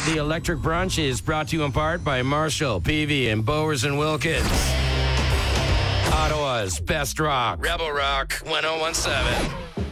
The Electric Brunch is brought to you in part by Marshall, Peavy, and Bowers and Wilkins. Ottawa's best rock. Rebel Rock 1017.